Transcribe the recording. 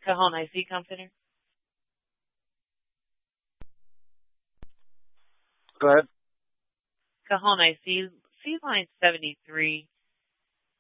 Cajon IC Center. Go ahead. Cajon IC, line 73.